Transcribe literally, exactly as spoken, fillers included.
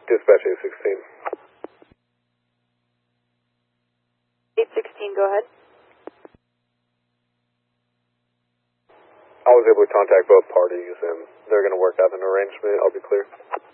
Dispatch eight sixteen. eight sixteen, go ahead. I was able to contact both parties, and they're going to work out an arrangement. I'll be clear.